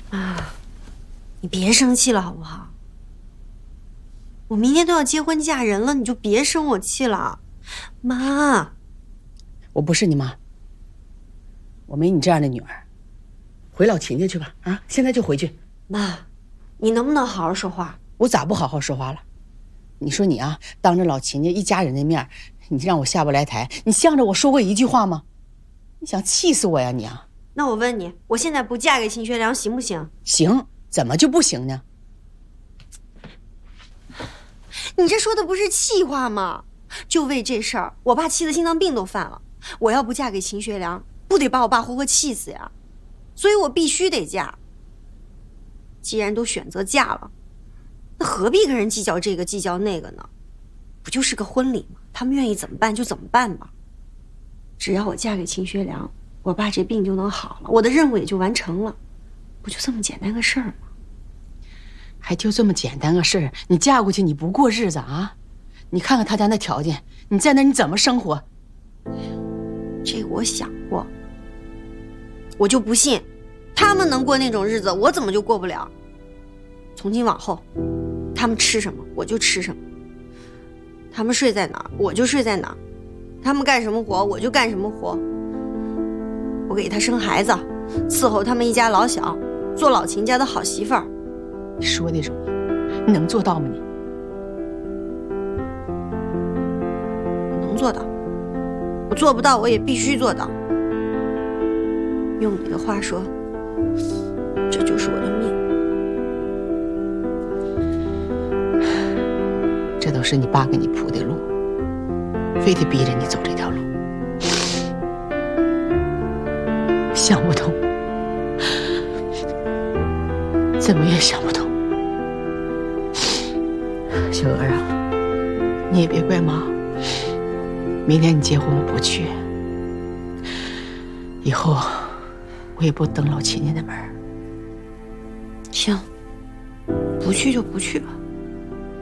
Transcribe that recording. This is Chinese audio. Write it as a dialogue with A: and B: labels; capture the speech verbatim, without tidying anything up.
A: 啊，你别生气了好不好？我明天都要结婚嫁人了，你就别生我气了，妈。
B: 我不是你妈，我没你这样的女儿。回老秦家去吧，啊，现在就回去。
A: 妈，你能不能好好说话？
B: 我咋不好好说话了？你说你啊，当着老秦家一家人的面，你让我下不来台，你向着我说过一句话吗？你想气死我呀你啊！
A: 那我问你，我现在不嫁给秦学良行不行？
B: 行，怎么就不行呢？
A: 你这说的不是气话吗？就为这事儿，我爸气得心脏病都犯了。我要不嫁给秦学良，不得把我爸活活气死呀？所以我必须得嫁。既然都选择嫁了，那何必跟人计较这个计较那个呢？不就是个婚礼吗？他们愿意怎么办就怎么办吧。只要我嫁给秦学良，我爸这病就能好了，我的任务也就完成了，不就这么简单个事儿吗？
B: 还就这么简单个事儿？你嫁过去你不过日子啊？你看看他家那条件，你在那你怎么生活？
A: 这个我想过，我就不信他们能过那种日子，我怎么就过不了？从今往后，他们吃什么我就吃什么，他们睡在哪儿我就睡在哪儿，他们干什么活我就干什么活。我给他生孩子，伺候他们一家老小，做老秦家的好媳妇儿。
B: 你说的容易，你能做到吗你？
A: 我能做到，我做不到我也必须做到。用你的话说，这就是我的命。
B: 这都是你爸给你铺的路，非得逼着你走这条路，想不通，怎么也想不通。小娥啊，你也别怪妈，明天你结婚我不去，以后我也不登老秦家的门。
A: 行，不去就不去吧。